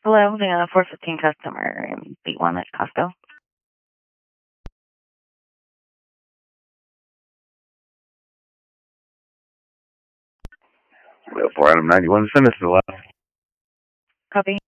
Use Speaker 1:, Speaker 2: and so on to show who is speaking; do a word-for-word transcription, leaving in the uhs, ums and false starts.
Speaker 1: Hello, the four fifteen customer, B one at Costco.
Speaker 2: Well, for item ninety-one, send us the last.
Speaker 1: Copy.